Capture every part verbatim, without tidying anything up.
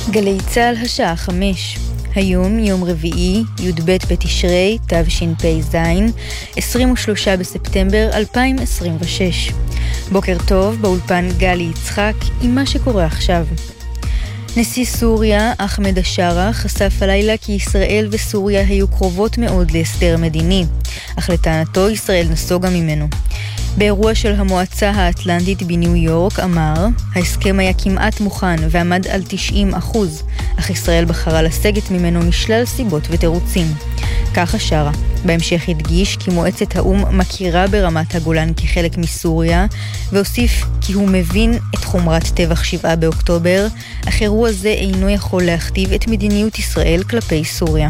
גלי צהל השעה חמש. היום יום רביעי, י"ב בתשרי, תשפ"ז, עשרים ושלושה בספטמבר אלפיים עשרים ושש. בוקר טוב, באולפן גלי יצחק עם מה שקורה עכשיו. נשיא סוריה, אחמד השרה, חשף הלילה כי ישראל וסוריה היו קרובות מאוד להסדר מדיני, אך לטענתו ישראל נסוגה ממנו. באירוע של המועצה האטלנטית בניו יורק אמר, ההסכם היה כמעט מוכן ועמד על תשעים אחוז, אך ישראל בחרה לסגת ממנו משלל סיבות ותירוצים. כך השרה. בהמשך הדגיש כי מועצת האום מכירה ברמת הגולן כחלק מסוריה, והוסיף כי הוא מבין את חומרת טבח שבעה באוקטובר, אך אירוע זה אינו יכול להכתיב את מדיניות ישראל כלפי סוריה.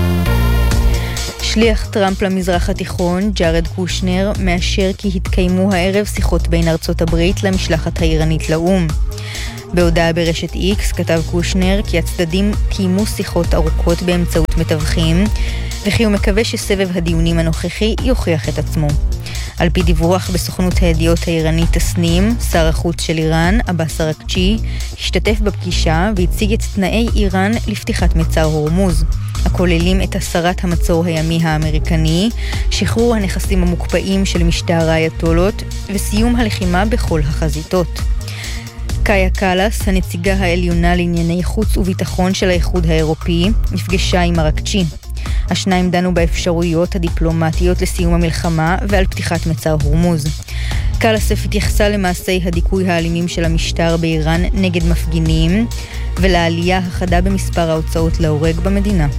שליח טראמפ למזרח התיכון, ג'ארד קושנר, מאשר כי התקיימו הערב שיחות בין ארצות הברית למשלחת האיראנית לאום. בהודעה ברשת איקס כתב קושנר כי הצדדים קיימו שיחות ארוכות באמצעות מתווכים, וכי הוא מקווה שסבב הדיונים הנוכחי יוכיח את עצמו. על פי דיווח בסוכנות הידיעות האיראנית תסנים, שר החוץ של איראן, עבאס אראקצ'י, השתתף בפגישה והציג את תנאי איראן לפתיחת מצר הורמוז, הכוללים את הסרת המצור הימי האמריקני, שחרור הנכסים המוקפאים של משטר האייתולות וסיום הלחימה בכל החזיתות. קאיה קלאס, הנציגה העליונה לענייני חוץ וביטחון של האיחוד האירופי, נפגשה עם אראקצ'י. השניים דנו באפשרויות הדיפלומטיות לסיום המלחמה ועל פתיחת מצר הורמוז. קלאס התייחסה למעשי הדיכוי האלימים של המשטר באיראן נגד מפגינים ולעלייה החדה במספר ההוצאות להורג במדינה.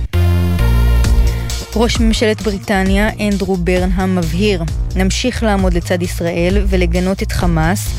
ראש ממשלת בריטניה, אנדרו ברנהאם, מבהיר, נמשיך לעמוד לצד ישראל ולגנות את חמאס